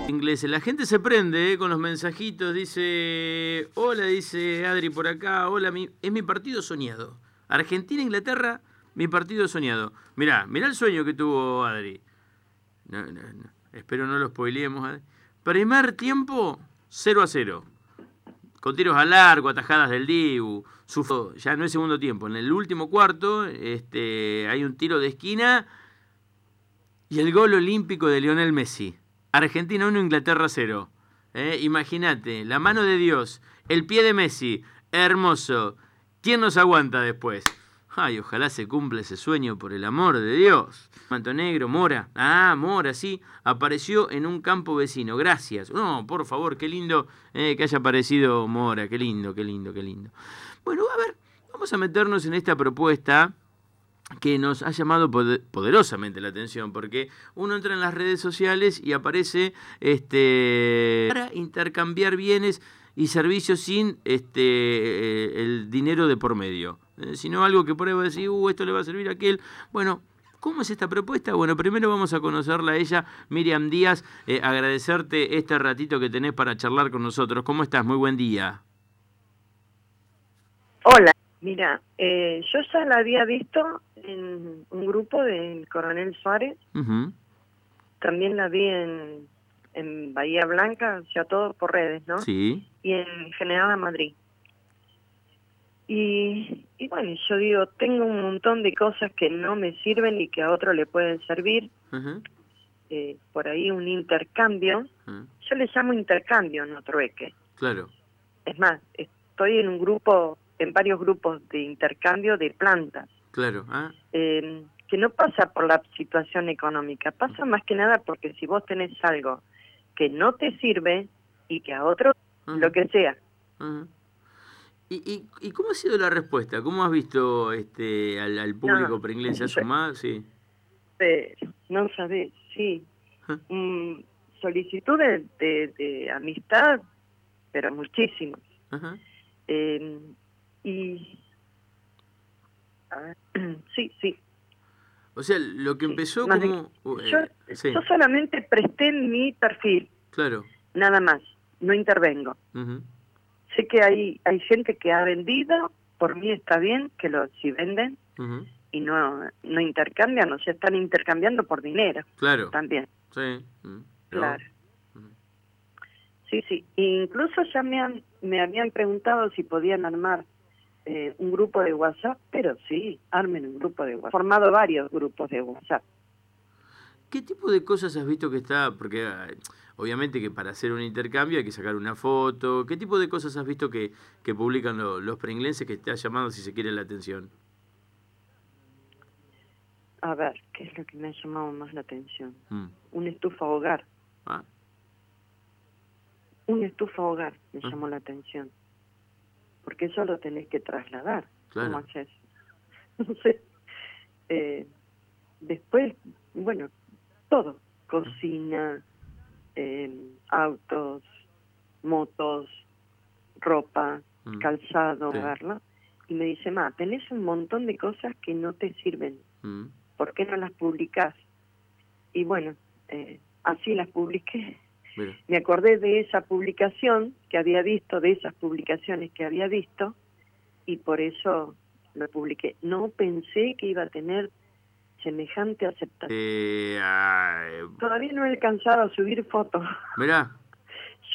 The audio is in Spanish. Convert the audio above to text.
Inglés. La gente se prende con los mensajitos, dice, hola, dice Adri por acá, hola, es mi partido soñado. Argentina-Inglaterra, mi partido soñado. Mirá el sueño que tuvo Adri. No, espero no lo spoileemos. Adri. Primer tiempo, 0-0. Con tiros a largo, atajadas del Dibu. Ya no es segundo tiempo. En el último cuarto hay un tiro de esquina y el gol olímpico de Lionel Messi. Argentina 1, Inglaterra 0. Imagínate, la mano de Dios, el pie de Messi, hermoso. ¿Quién nos aguanta después? Ay, ojalá se cumpla ese sueño, por el amor de Dios. Manto Negro, Mora. Ah, Mora, sí. Apareció en un campo vecino. Gracias. No, por favor, qué lindo que haya aparecido Mora. Qué lindo, qué lindo, qué lindo. Bueno, a ver, vamos a meternos en esta propuesta que nos ha llamado poderosamente la atención, porque uno entra en las redes sociales y aparece para intercambiar bienes y servicios sin el dinero de por medio, sino algo que por ahí va a decir, esto le va a servir a aquel. Bueno, ¿cómo es esta propuesta? Bueno, primero vamos a conocerla a ella, Miriam Díaz, agradecerte este ratito que tenés para charlar con nosotros. ¿Cómo estás? Muy buen día. Hola, mira, yo ya la había visto en un grupo del Coronel Suárez, también la vi en Bahía Blanca, o sea, todo por redes, ¿no? Sí. Y en General Madrid. Y bueno, yo digo, tengo un montón de cosas que no me sirven y que a otro le pueden servir. Por ahí un intercambio, yo le llamo intercambio, no trueque. Claro. Es más, estoy en un grupo, en varios grupos de intercambio de plantas. Claro. Que no pasa por la situación económica, pasa más que nada porque si vos tenés algo que no te sirve y que a otro, lo que sea. ¿Y cómo ha sido la respuesta? ¿Cómo has visto al público pringlense? ¿Se ha sumado? Sí. No sabés, sí. Solicitudes de amistad, pero muchísimas. Y sí. O sea, lo que empezó Más como... yo solamente presté mi perfil. Claro. Nada más, no intervengo. Sé que hay gente que ha vendido, por mí está bien, que si venden y no intercambian, o sea, están intercambiando por dinero. Claro. También. Sí. Claro. Sí. Incluso ya me habían preguntado si podían armar un grupo de WhatsApp, pero sí, armen un grupo de WhatsApp. He formado varios grupos de WhatsApp. ¿Qué tipo de cosas has visto que está? Porque obviamente que para hacer un intercambio hay que sacar una foto. ¿Qué tipo de cosas has visto que publican los pringlenses que te ha llamado, si se quiere, la atención? A ver, ¿qué es lo que me ha llamado más la atención? Un estufa hogar. Un estufa hogar me llamó la atención. Porque eso lo tenés que trasladar. Claro. ¿Cómo haces? No sé. Después, bueno, todo. Cocina, autos, motos, ropa, calzado, verlo. Y me dice, tenés un montón de cosas que no te sirven. ¿Por qué no las publicás? Y bueno, así las publiqué. Mira. Me acordé de esa publicación que había visto, de esas publicaciones que había visto, y por eso lo publiqué. No pensé que iba a tener semejante aceptación. Todavía no he alcanzado a subir fotos. Mirá,